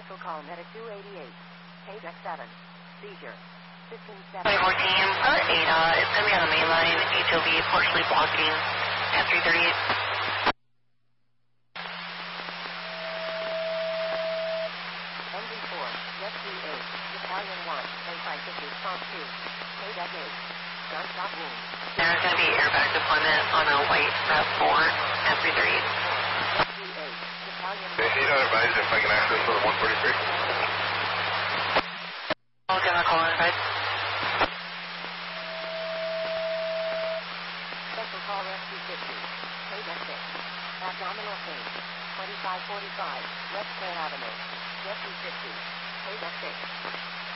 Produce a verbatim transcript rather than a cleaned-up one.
Special call Medic two eighty-eight. Page X seven. Seizure. fifteen seven. twenty-four team, uh, A D A is going to be on the main line. H O V partially blocking at three thirty-eight. Engine four. Jet C eight. Battalion one. A five fifty. Response two. Page X eight. Gunshot wound. There's going to be airbag deployment on a white RAV four at three thirty-eight. Jet C eight. Battalion one. Can you advise if I can access for the one forty-three? I'll give a call in advice. Special call Rescue fifty. Page X six. Abdominal pain. twenty-five forty-five. West Clay Avenue. Rescue fifty. Page X six.